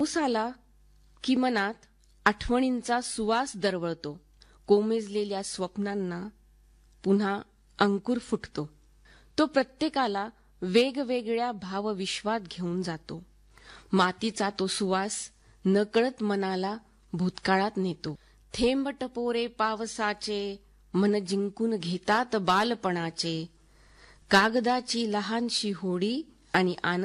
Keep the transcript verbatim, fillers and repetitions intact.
पाऊस आला की मनात आठवणींचा सुवास दरवळतो. कोमेजलेल्या स्वप्नांना पुन्हा अंकुर फुटतो. तो प्रत्येकाला वेगवेगळ्या भावविश्वात घेऊन जातो. मातीचा तो सुवास नकळत मनाला भूतकाळात नेतो. थेंब टपोरे पावसाचे मन जिंकून घेतात बालपणाचे. कागदाची लहानशी होडी आणि आनंद